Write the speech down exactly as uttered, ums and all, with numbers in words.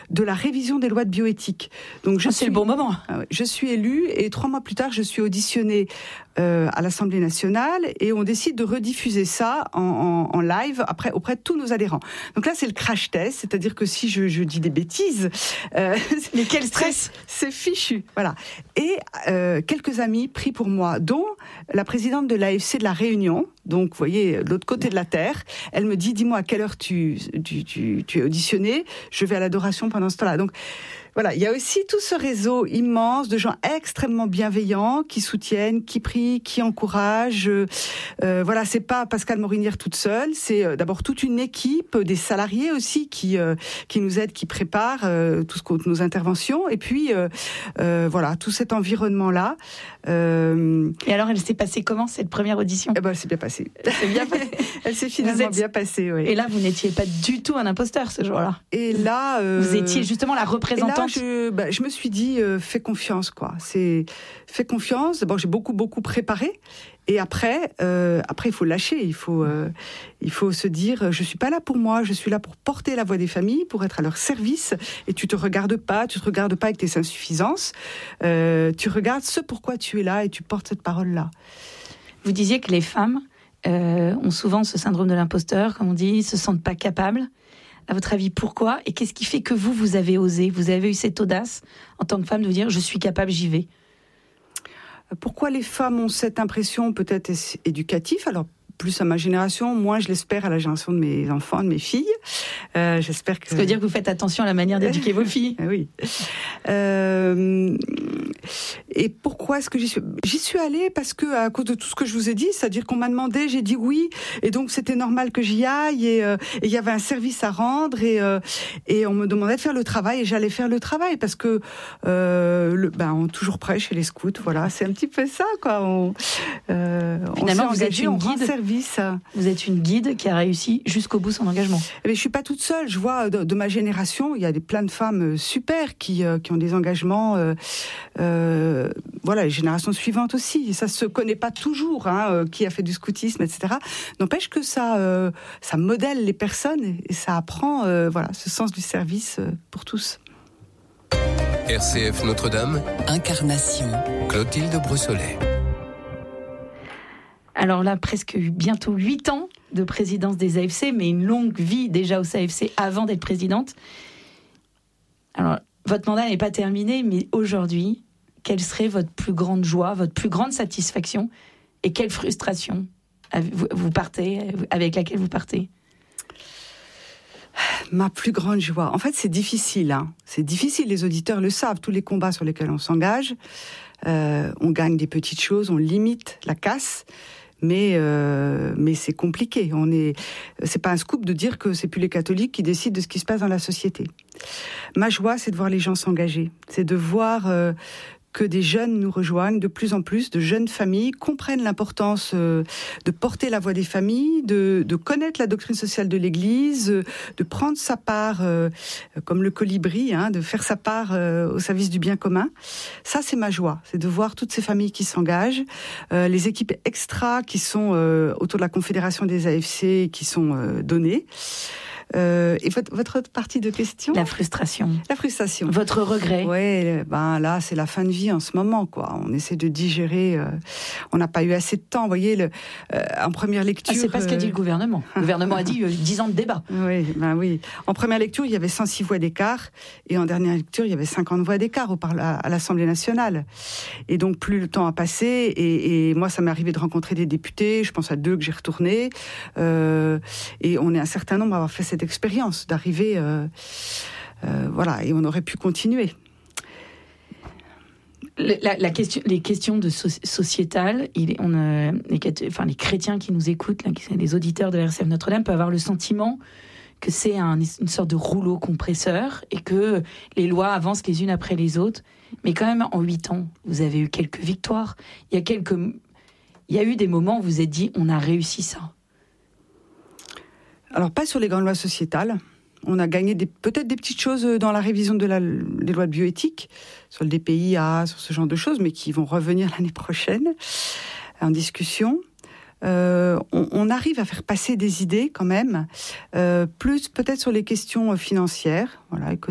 de la révision des lois de bioéthique. Donc, je ah, suis, c'est le bon moment. Je suis élue et trois mois plus tard, je suis auditionnée euh, à l'Assemblée nationale et on décide de rediffuser ça en, en, en live après, auprès de tous nos adhérents. Donc là, c'est le crash test, c'est-à-dire que si je, je dis des bêtises... Euh, Mais quel stress! C'est, c'est fichu, voilà. Et euh, quelques amis pris pour moi, dont la présidente de l'A F C de la Réunion, donc vous voyez, de l'autre côté de la Terre, elle me dit, dis-moi à quelle heure tu, tu, tu, tu es auditionné, je vais à l'adoration pendant ce temps-là. Donc voilà, il y a aussi tout ce réseau immense de gens extrêmement bienveillants qui soutiennent, qui prient, qui encouragent. Euh, voilà, c'est pas Pascale Morinière toute seule, c'est euh, d'abord toute une équipe, des salariés aussi qui euh, qui nous aident, qui préparent euh, tout ce que, nos interventions. Et puis euh, euh, voilà, tout cet environnement-là. Euh... Et alors, elle s'est passée comment cette première audition? Eh ben, elle s'est bien passée. Elle s'est bien passée. Elle s'est finalement êtes... bien passée. Oui. Et là, vous n'étiez pas du tout un imposteur ce jour-là. Et là, euh... vous étiez justement la représentante. Là, je, bah, je me suis dit, euh, fais confiance, quoi. C'est, fais confiance. D'abord, j'ai beaucoup, beaucoup préparé. Et après, euh, après, il faut lâcher. Il faut, euh, il faut se dire, je suis pas là pour moi. Je suis là pour porter la voix des familles, pour être à leur service. Et tu te regardes pas, tu te regardes pas avec tes insuffisances. Euh, tu regardes ce pourquoi tu es là et tu portes cette parole-là. Vous disiez que les femmes euh, ont souvent ce syndrome de l'imposteur, comme on dit, se sentent pas capables. À votre avis, pourquoi? Et qu'est-ce qui fait que vous, vous avez osé, vous avez eu cette audace en tant que femme de vous dire « je suis capable, j'y vais ». Pourquoi les femmes ont cette impression peut-être éducative? Alors, plus à ma génération, moins je l'espère à la génération de mes enfants, de mes filles. Euh, j'espère que... Ça veut dire que vous faites attention à la manière d'éduquer vos filles. Oui. Euh... Et pourquoi est-ce que j'y suis J'y suis allée parce que, à cause de tout ce que je vous ai dit, c'est-à-dire qu'on m'a demandé, j'ai dit oui, et donc c'était normal que j'y aille, et il euh, y avait un service à rendre, et, euh, et on me demandait de faire le travail, et j'allais faire le travail, parce que, euh, le, ben, on est toujours prêt chez les scouts, voilà, c'est un petit peu ça, quoi. On, euh, Finalement, on vous êtes une guide. Service. Vous êtes une guide qui a réussi jusqu'au bout son engagement. Mais je suis pas toute seule. Je vois de, de ma génération, il y a des plein de femmes super qui euh, qui ont des engagements. Euh, euh, voilà, les générations suivantes aussi. Ça se connaît pas toujours, hein, euh, qui a fait du scoutisme, et cetera. N'empêche que ça euh, ça modèle les personnes et ça apprend euh, voilà ce sens du service euh, pour tous. R C F Notre-Dame. Incarnation. Clotilde Brossolet. Alors là, presque bientôt huit ans de présidence des A F C, mais une longue vie déjà au A F C avant d'être présidente. Alors, votre mandat n'est pas terminé, mais aujourd'hui, quelle serait votre plus grande joie, votre plus grande satisfaction et quelle frustration vous partez, avec laquelle vous partez? Ma plus grande joie. En fait, c'est difficile. Hein. C'est difficile, les auditeurs le savent. Tous les combats sur lesquels on s'engage, euh, on gagne des petites choses, on limite la casse. Mais euh, mais c'est compliqué. On est, c'est pas un scoop de dire que c'est plus les catholiques qui décident de ce qui se passe dans la société. Ma joie, c'est de voir les gens s'engager. C'est de voir euh, que des jeunes nous rejoignent, de plus en plus de jeunes familles comprennent l'importance euh, de porter la voix des familles, de, de connaître la doctrine sociale de l'Église, euh, de prendre sa part, euh, comme le colibri, hein, de faire sa part euh, au service du bien commun. Ça, c'est ma joie, c'est de voir toutes ces familles qui s'engagent, euh, les équipes extra qui sont euh, autour de la Confédération des A F C qui sont euh, données. Euh, et votre, votre autre partie de question? La frustration. La frustration. Votre regret? Ouais, ben là, c'est la fin de vie en ce moment, quoi. On essaie de digérer. Euh, on n'a pas eu assez de temps. Vous voyez, le, euh, en première lecture. Ah, c'est pas ce qu'a dit le gouvernement. Le gouvernement a dit euh, dix ans de débat. Oui, ben oui. En première lecture, il y avait cent six voix d'écart, et en dernière lecture, il y avait cinquante voix d'écart au parla- à l'Assemblée nationale. Et donc, plus le temps a passé, et, et moi, ça m'est arrivé de rencontrer des députés. Je pense à deux que j'ai retournés, euh, et on est un certain nombre à avoir fait cette expérience d'arriver, euh, euh, voilà, et on aurait pu continuer. La, la question, les questions de so- sociétales, il, on a, les, enfin, les chrétiens qui nous écoutent, là, les auditeurs de R C F Notre-Dame peuvent avoir le sentiment que c'est un, une sorte de rouleau compresseur et que les lois avancent les unes après les autres. Mais quand même, en huit ans, vous avez eu quelques victoires. Il y a quelques, il y a eu des moments où vous vous êtes dit, on a réussi ça. Alors, pas sur les grandes lois sociétales. On a gagné des, peut-être des petites choses dans la révision de la, des lois de bioéthique, sur le D P I A, sur ce genre de choses, mais qui vont revenir l'année prochaine en discussion. Euh, on, on arrive à faire passer des idées quand même, euh, plus peut-être sur les questions financières, voilà,